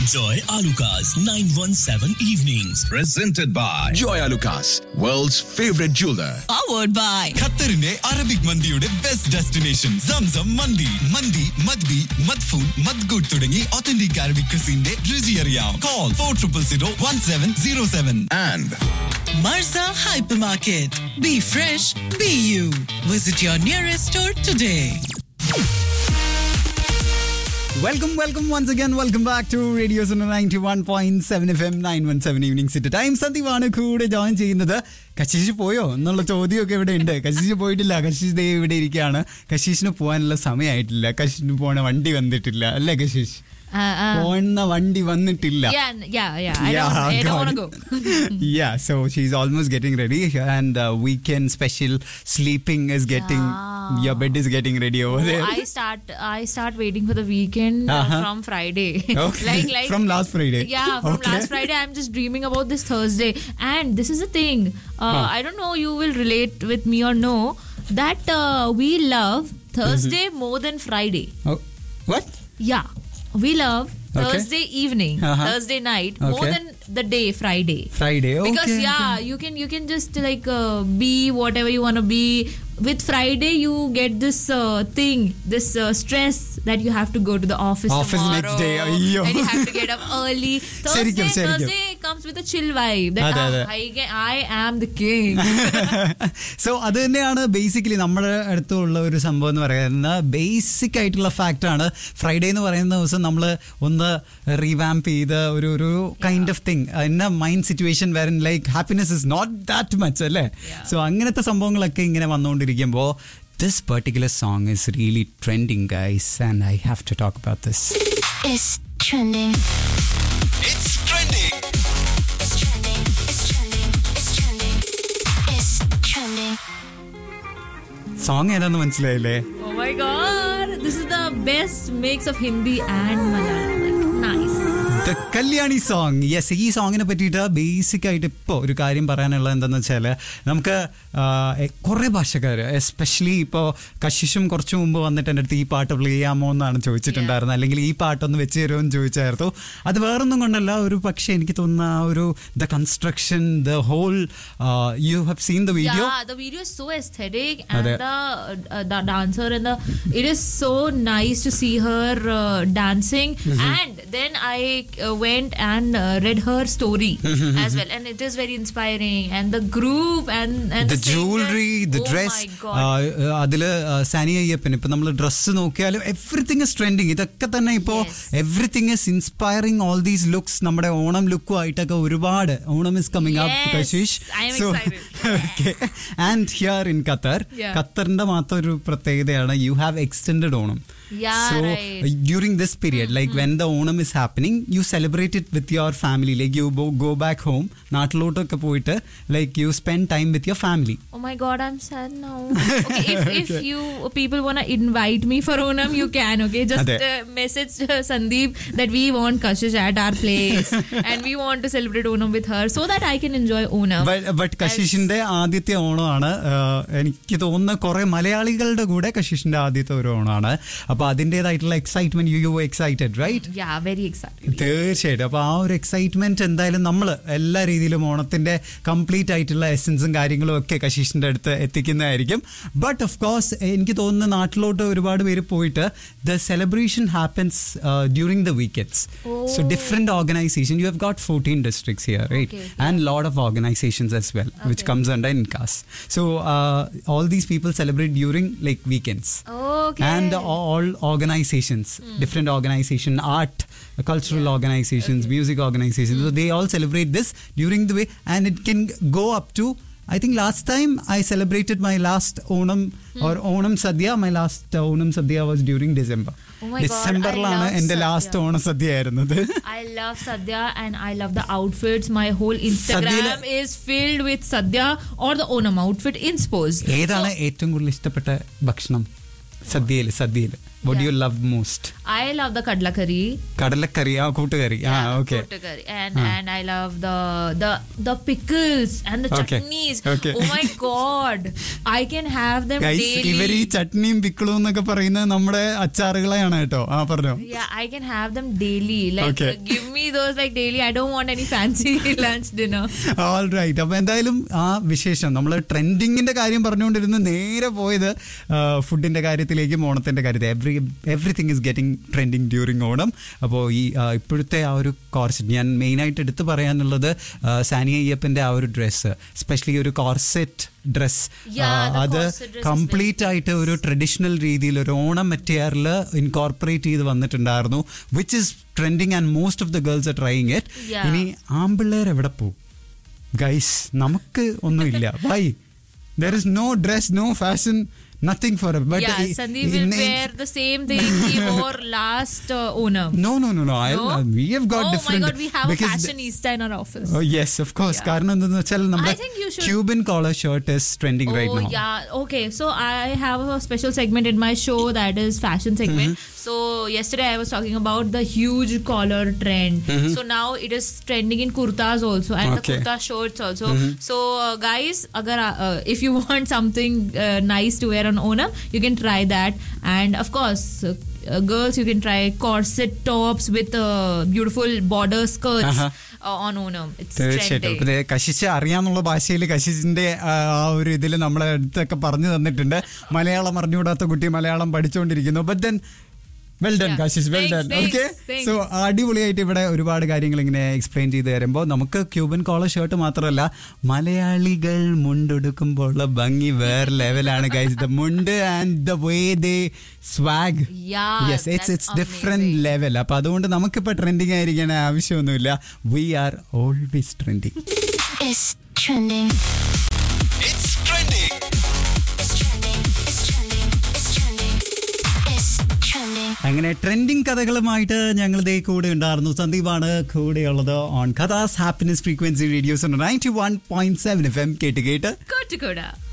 Enjoy Alucard's 917 evenings. Presented by Joy Alucas, world's favorite jeweler. Powered by ഖത്തറിന്റെ Arabic മന്തിയുടെ best destination Zamzam മന്തി. മന്തി മദ്ബി മദ്ഫൂൻ മദ്ഗൂട്ട് തുടങ്ങി authentic Arabic ക്രിസിന്റെ രുചി അറിയാം. Call 40001707. And Marza Hypermarket. Be fresh, be you. Visit your nearest store today. Welcome once again. Welcome back to Radio Suno 91.7 FM 917 Evening City Time. സന്ദീപാണ് കൂടെ join ചെയ്യുന്നത്. കശീഷ് പോയോ എന്നുള്ള ചോദ്യമൊക്കെ ഇവിടെ ഉണ്ട്. കശീഷ് പോയിട്ടില്ല. കശീഷ് ദേ ഇവിടെ ഇരിക്കുകയാണ്. കശീഷിന് പോകാനുള്ള സമയമായിട്ടില്ല. കശീഷിന് പോണ വണ്ടി വന്നിട്ടില്ല അല്ലേ കശീഷ്? പോകുന്ന വണ്ടി വന്നിട്ടില്ല. I don't want to go. Yeah, so she's almost getting ready and weekend special sleeping is getting your bed is getting ready over there. I start waiting for the weekend from Friday. Okay. like from last Friday. Yeah, from last Friday I'm just dreaming about this Thursday. And this is the thing. I don't know you will relate with me or no that we love Thursday more than Friday. Oh, what? Yeah. We love Thursday evening, Thursday night more than the day Friday. Okay. Because you can just like be whatever you want to be. With Friday you get this this stress that you have to go to the office tomorrow next day. Ayyo. And you have to get up early. Thursday comes with a chill vibe that I am the king. So അത് തന്നെയാണ് basically നമ്മുടെ അടുത്തുള്ള ഒരു സംഭവം എന്ന് പറയുന്നത്. Basic ആയിട്ടുള്ള fact ആണ് ഫ്രൈഡേ എന്ന് പറയുന്ന ദിവസം നമ്മൾ ഒന്ന് റീവാമ്പ് ചെയ്ത് ഒരു kind of thing in A mind situation where like happiness is not that much അല്ലേ. സോ അങ്ങനത്തെ സംഭവങ്ങളൊക്കെ ഇങ്ങനെ വന്നുകൊണ്ടിരിക്കുമ്പോൾ this particular song is really trending, guys, and I have to talk about this. It's trending. It's trending. It's trending. It's trending. It's trending. It's trending. Song ഏതാന്ന് മനസ്സിലായില്ലേ? Oh my god, this is the best mix of Hindi and Malayalam. Like, nice. The Kalyani song. Yes, ഈ സോങ്ങിനെ പറ്റിയിട്ട് basic ആയിട്ട് ഇപ്പോൾ ഒരു കാര്യം പറയാനുള്ളത് എന്താണെന്ന് വെച്ചാൽ നമുക്ക് കുറേ ഭാഷക്കാർ എസ്പെഷ്യലി ഇപ്പോൾ കശിഷും കുറച്ച് മുമ്പ് വന്നിട്ട് എൻ്റെ അടുത്ത് ഈ പാട്ട് പ്ലേ ചെയ്യാമോ എന്നാണ് ചോദിച്ചിട്ടുണ്ടായിരുന്നത്. അല്ലെങ്കിൽ ഈ പാട്ടൊന്ന് വെച്ച് തരുമോ എന്ന് ചോദിച്ചായിരുന്നു. അത് വേറൊന്നും കൊണ്ടല്ല, ഒരു പക്ഷേ എനിക്ക് തോന്നുന്ന ഒരു the construction, the whole you have seen the video. Yeah, the video is so aesthetic and the dancer and it is so nice to see her dancing. And then I went and read her story as well, and it is very inspiring. And the group and the jewelry, the dress, അതില് സാനിയ അയ്യപ്പൻ ഇപ്പൊ നമ്മൾ dress നോക്കിയാലും everything is trending. ഇതൊക്കെ തന്നെ ഇപ്പോ everything is inspiring. All these looks നമ്മുടെ ഓണം ലുക്കും ആയിട്ടൊക്കെ ഒരുപാട്. Onam is coming up കശീഷ്. So and here in ഖത്തറിന്റെ മാത്രം ഒരു പ്രത്യേകതയാണ് you have extended Onam. So during this period, like when the Onam is happening, you celebrate it with your family. Like you go back home, naatlotokke poite, like you spend time with your family. Oh my god, I'm sad now. Okay, if you people want to invite me for Onam, you can. Okay, just message Sandeep that we want Kashish at our place and we want to celebrate Onam with her so that I can enjoy Onam. But കശിഷിന്റെ ആദ്യത്തെ ഓണമാണ്. എനിക്ക് തോന്നുന്ന കുറെ മലയാളികളുടെ കൂടെ കശിഷിന്റെ ആദ്യത്തെ ഒരു ഓണമാണ്. അപ്പോൾ അതിൻ്റെതായിട്ടുള്ള excitement, U excited right? Yeah, very excited. തീർച്ചയായിട്ടും. അപ്പോൾ ആ ഒരു എക്സൈറ്റ്മെന്റ് എന്തായാലും നമ്മൾ എല്ലാ രീതിയിലും ഓണത്തിന്റെ കംപ്ലീറ്റ് ആയിട്ടുള്ള എസൻസും കാര്യങ്ങളും ഒക്കെ കശീഷിന്റെ അടുത്ത് എത്തിക്കുന്നതായിരിക്കും. ബട്ട് ഓഫ് കോഴ്സ് എനിക്ക് തോന്നുന്ന നാട്ടിലോട്ട് ഒരുപാട് പേര് പോയിട്ട് the celebration happens during the weekends. So different organisation, you have got 14 districts here, right? And lot of organizations as well, which comes under INCAS. So all these people celebrate during like weekends. And all organizations, different organization, art, cultural organizations, music organizations, so they all celebrate this during the way, and it can go up to, I think last time I celebrated my last Onam or Onam Sadhya, my last Onam Sadhya was during December. Oh my ഡിസംബറിലാണ് എന്റെ last Onam സദ്യ ആയിരുന്നത്. I love Sadhya and I love the outfits. My whole Instagram is filled with Sadhya or the Onam outfit inspo. ഏതാണ് ഏറ്റവും കൂടുതൽ ഇഷ്ടപ്പെട്ട ഭക്ഷണം സദ്യയിൽ? What do you love most? I love the kadla curry. Kadalakari, കൂട്ടുകറി. Okay. Kuttukari. And I love the pickles and the chutneys. Okay. Oh my god. I can have them daily. ഇവർ ഈ ചട്നിയും പിക്കിളും എന്നൊക്കെ പറയുന്നത് നമ്മുടെ അച്ചാറുകളെയാണ് കേട്ടോ. പറഞ്ഞോ. Yeah, I can have them daily. Like give me those like daily. I don't want any fancy lunch, dinner. All right. അപ്പോൾ എന്തായാലും ആ വിശേഷം നമ്മൾ ട്രെൻഡിങ്ങിന്റെ കാര്യം പറഞ്ഞുകൊണ്ടിരുന്ന് നേരെ പോയത് ഫുഡിന്റെ കാര്യത്തിലേക്കും ഓണത്തിന്റെ കാര്യത്തിൽ everything is getting trending during Onam. അപ്പോൾ ഈ ഇപ്പോഴത്തെ ആ ഒരു കോർസെറ്റ് ഞാൻ മെയിനായിട്ട് എടുത്ത് പറയാനുള്ളത് സാനിയ അയ്യപ്പൻ്റെ ആ ഒരു ഡ്രസ്സ്, എസ്പെഷ്യലി ഒരു കോർസെറ്റ് ഡ്രസ്, അത് കംപ്ലീറ്റ് ആയിട്ട് ഒരു ട്രഡീഷണൽ രീതിയിൽ ഒരു ഓണം മെറ്റീരിയൽ ഇൻകോർപ്പറേറ്റ് ചെയ്ത് വന്നിട്ടുണ്ടായിരുന്നു, which is trending and most of the girls are trying it. ഇനി ആമ്പിള്ളേർ എവിടെ പോകും ഗൈസ്? നമുക്ക് ഒന്നുമില്ല. Y? there is no dress, no fashion, nothing for it. But Sandeep will wear the same thing he wore last Onam. No. We have got different. Oh my God, we have a fashionista in our office. Oh yes, of course. കാരണം എന്താണെന്ന് വെച്ചാൽ നമ്മുടെ Cuban collar shirt is trending right now. Oh yeah, okay. So I have a special segment in my show that is fashion segment. So yesterday I was talking about the huge collar trend. So now it is trending in kurtas also and the kurta shorts also. So guys, agar if you want something nice to wear on Onam, you can try that. And of course, girls, you can try corset tops with beautiful border skirts on Onam. It's trending. കശിച്ച് അറിയാന്നുള്ള ഭാഷയിൽ കശിച്ചിന്റെ ആ ഒരു ഇതിൽ നമ്മളെ അടുത്തൊക്കെ പറഞ്ഞു തന്നിട്ടുണ്ട്. മലയാളം അറിഞ്ഞുകൂടാത്ത കുട്ടി Malayalam പഠിച്ചുകൊണ്ടിരിക്കുന്നു. But then well done Kashish, well done. Okay, so അടിപൊളിയായിട്ട് ഇവിടെ ഒരുപാട് കാര്യങ്ങൾ ഇങ്ങനെ എക്സ്പ്ലെയിൻ ചെയ്ത് തരുമ്പോൾ നമുക്ക് ക്യൂബൻ കോളർ ഷർട്ട് മാത്രമല്ല, മലയാളികൾ മുണ്ടെടുക്കുമ്പോൾ ഭംഗി വേറെ ലെവലാണ് ഗൈസ്. ദ മുണ്ട് and the way they swag, yes, it's different level. അപ്പൊ അതുകൊണ്ട് നമുക്കിപ്പോ ട്രെൻഡിങ് ആയിരിക്കാൻ ആവശ്യമൊന്നുമില്ല. V are always trending. It's trending. It's trending. It's trending. It's trending. It's trending. It's trending. അങ്ങനെ ട്രെൻഡിങ് കഥകളുമായിട്ട് ഞങ്ങൾ ദേ കൂടെ ഉണ്ടായിരുന്നു. സന്ദീപാണ് കൂടെയുള്ളത് on കഥാസ് happiness frequency radios 91.7 FM കേട്ട് Good to go.